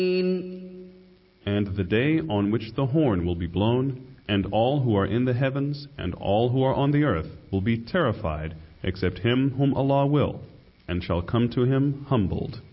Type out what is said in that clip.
And the day on which the horn will be blown, and all who are in the heavens and all who are on the earth will be terrified, except him whom Allah will, and shall come to him humbled.